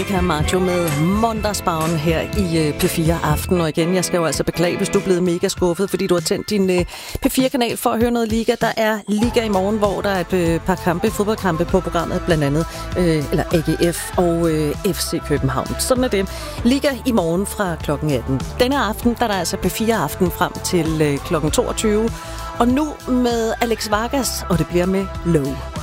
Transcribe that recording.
Maggio med Mondagsbauen her i P4 Aften. Og igen, jeg skal jo altså beklage, hvis du er blevet mega skuffet, fordi du har tændt din P4-kanal for at høre noget liga. Der er liga i morgen, hvor der er et par fodboldkampe på programmet, blandt andet eller AGF og FC København. Sådan er det. Liga i morgen fra kl. 18. Denne aften, der er der altså P4 Aften frem til kl. 22. Og nu med Alex Vargas, og det bliver med Low.